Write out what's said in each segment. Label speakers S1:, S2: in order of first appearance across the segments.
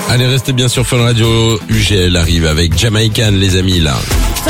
S1: Allez, restez bien sur Fun Radio. UGL arrive avec Jamaican, les amis, là.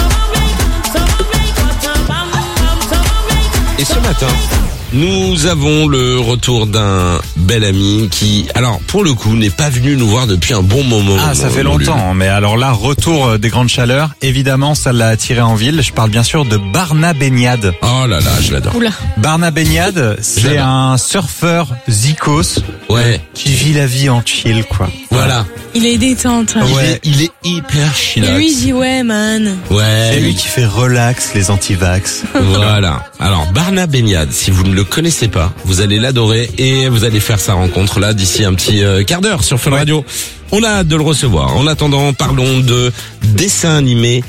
S1: Et ce matin, nous avons le retour d'un bel ami qui, alors pour le coup, n'est pas venu nous voir depuis un bon moment.
S2: Ah, ça fait longtemps, mais alors là, retour des grandes chaleurs, évidemment, ça l'a attiré en ville. Je parle bien sûr de Barna Baignade.
S1: Oh là là, je l'adore.
S3: Oula.
S2: Barna Baignade, c'est un surfeur zikos,
S1: Ouais.
S2: qui vit la vie en chill, quoi.
S1: Voilà.
S3: Il est détente.
S2: Ouais.
S1: Il est hyper
S3: Et
S1: chillax.
S3: lui, il dit ouais, man.
S1: Ouais.
S2: C'est lui qui fait relax les anti-vax.
S1: Voilà. Alors, Barna Baignade, si vous ne le connaissez pas, vous allez l'adorer et vous allez faire sa rencontre là d'ici un petit quart d'heure sur Fun Radio. On a hâte de le recevoir. En attendant, parlons de dessins animés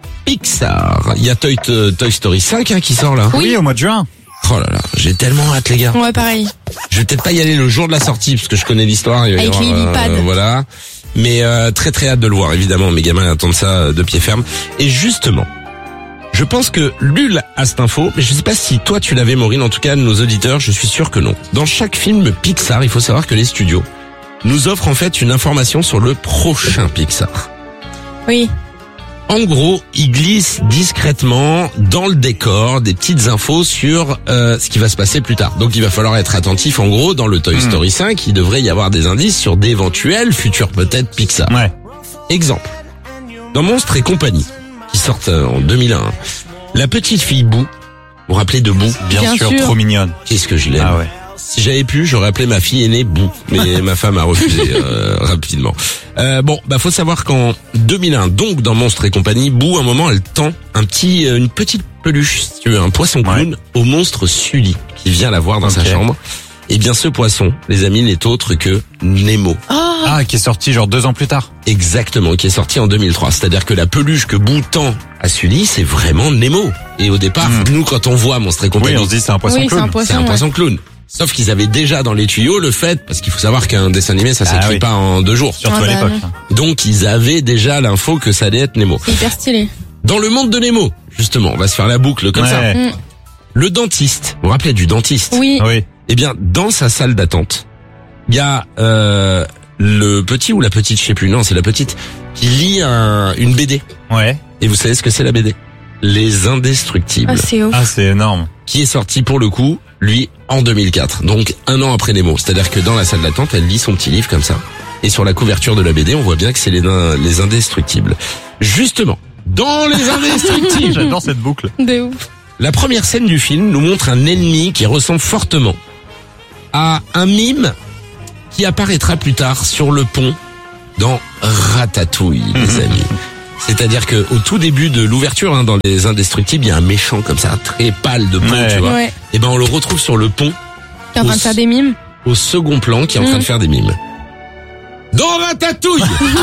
S1: Pixar. Il y a Toy Story 5 qui sort là.
S2: Oui, au mois de juin.
S1: Oh là là, j'ai tellement hâte les gars.
S3: Ouais, pareil.
S1: Je vais peut-être pas y aller le jour de la sortie parce que je connais l'histoire. Il va y
S3: Avec
S1: avoir,
S3: les lily-pads.
S1: voilà. Mais très très hâte de le voir. Évidemment, mes gamins attendent ça de pied ferme. Et justement, je pense que Lul a cette info, mais je sais pas si toi tu l'avais, Maureen. En tout cas, nos auditeurs, je suis sûr que non. Dans chaque film Pixar, il faut savoir que les studios nous offrent en fait une information sur le prochain Pixar.
S3: Oui.
S1: En gros, ils glissent discrètement dans le décor des petites infos sur ce qui va se passer plus tard. Donc il va falloir être attentif. En gros, dans le Toy Story 5, il devrait y avoir des indices sur d'éventuels futurs peut-être Pixar.
S2: Ouais.
S1: Exemple, dans Monstres et compagnie, qui sortent en 2001, la petite fille Boo, vous vous rappelez de Boo?
S2: Bien sûr, trop mignonne.
S1: Qu'est-ce que je l'aime.
S2: Ah ouais.
S1: Si j'avais pu, j'aurais appelé ma fille aînée Boo, mais ma femme a refusé rapidement. Faut savoir qu'en 2001, donc dans Monstres et compagnie, Boo, à un moment, elle tend une petite peluche, si tu veux, un poisson clown, au monstre Sully, qui vient la voir dans sa chambre. Et bien ce poisson, les amis, n'est autre que Nemo.
S2: Ah, qui est sorti genre 2 ans plus tard.
S1: Exactement, qui est sorti en 2003. C'est-à-dire que la peluche que Boo tend à Sully, c'est vraiment Nemo. Et au départ, nous, quand on voit Monstres et compagnie,
S2: Oui, on se dit c'est un poisson clown.
S1: c'est un poisson clown. Sauf qu'ils avaient déjà dans les tuyaux le fait, parce qu'il faut savoir qu'un dessin animé, ça s'écrit pas en 2 jours.
S2: Surtout à
S3: bah
S2: l'époque.
S1: Donc ils avaient déjà l'info que ça allait être Nemo.
S3: C'est hyper stylé.
S1: Dans le monde de Nemo, justement, on va se faire la boucle comme ça.
S2: Ouais.
S1: Le dentiste, vous vous rappelez du dentiste?
S3: Oui.
S2: Oui.
S1: Eh bien, dans sa salle d'attente, il y a le petit ou la petite, je sais plus, non, c'est la petite, qui lit une BD.
S2: Ouais.
S1: Et vous savez ce que c'est la BD? Les Indestructibles.
S3: Ah, c'est ouf.
S2: Ah, c'est énorme.
S1: Qui est sorti pour le coup, lui, en 2004. Donc 1 an après Nemo. C'est-à-dire que dans la salle d'attente, elle lit son petit livre comme ça. Et sur la couverture de la BD, on voit bien que c'est les Indestructibles. Justement, dans les Indestructibles,
S2: J'adore cette boucle.
S3: De ouf.
S1: la première scène du film nous montre un ennemi qui ressemble fortement à un mime qui apparaîtra plus tard sur le pont dans Ratatouille, les amis. C'est-à-dire que au tout début de l'ouverture, dans les Indestructibles, il y a un méchant comme ça, très pâle de pont, tu vois.
S3: Ouais.
S1: Et ben on le retrouve sur le pont,
S3: T'es en train de faire des mimes.
S1: au second plan, qui est en train de faire des mimes. Dans Ratatouille,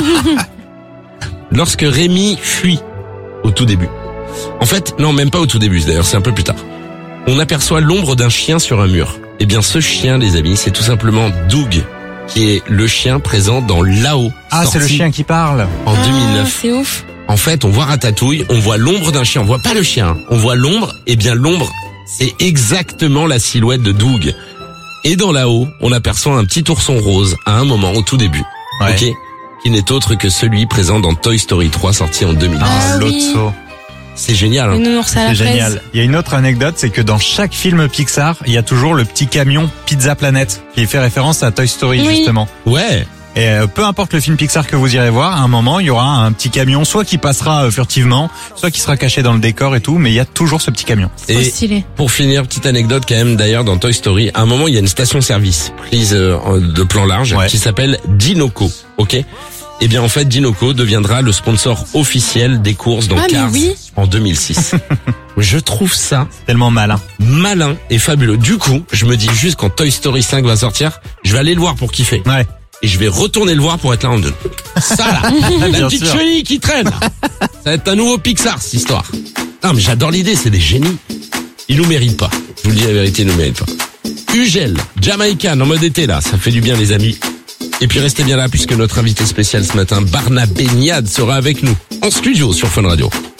S1: lorsque Rémi fuit au tout début. En fait, non, même pas au tout début, d'ailleurs, c'est un peu plus tard. On aperçoit l'ombre d'un chien sur un mur. Eh bien, ce chien, les amis, c'est tout simplement Doug, qui est le chien présent dans Là-haut.
S2: Ah, c'est le chien qui parle.
S1: En 2009.
S3: C'est ouf.
S1: En fait, on voit Ratatouille, on voit l'ombre d'un chien, on voit pas le chien, hein. On voit l'ombre, et bien l'ombre, c'est exactement la silhouette de Doug. Et dans Là-haut, on aperçoit un petit ourson rose à un moment, au tout début.
S2: Ouais.
S1: Ok, qui n'est autre que celui présent dans Toy Story 3, sorti en 2010.
S3: Ah oui.
S2: L'Otso.
S1: C'est génial, hein.
S3: Le nounours à la
S2: C'est
S3: fraise.
S2: génial. Il y a une autre anecdote, c'est que dans chaque film Pixar, il y a toujours le petit camion Pizza Planet, qui fait référence à Toy Story,
S3: Oui.
S2: justement.
S1: Ouais.
S2: Et peu importe le film Pixar que vous irez voir, à un moment, il y aura un petit camion, soit qui passera furtivement, soit qui sera caché dans le décor et tout, mais il y a toujours ce petit camion.
S3: Trop stylé.
S1: Pour finir, petite anecdote quand même, d'ailleurs, dans Toy Story, à un moment, il y a une station-service prise de plan large qui s'appelle Dinoco, ok? Eh bien, en fait, Dinoco deviendra le sponsor officiel des courses dans Cars en 2006. Je trouve ça
S2: Tellement malin.
S1: malin et fabuleux. Du coup, je me dis juste quand Toy Story 5 va sortir, je vais aller le voir pour kiffer.
S2: Ouais.
S1: Et je vais retourner le voir pour être là en deux. Ça là, la
S2: Bien
S1: petite
S2: sûr.
S1: chenille qui traîne. Ça va être un nouveau Pixar, cette histoire. Non mais j'adore l'idée, c'est des génies. Ils nous méritent pas. Je vous le dis la vérité, ils nous méritent pas. UGL, Jamaican en mode été là, ça fait du bien les amis. Et puis restez bien là puisque notre invité spécial ce matin, Barna Baignade, sera avec nous en studio sur Fun Radio.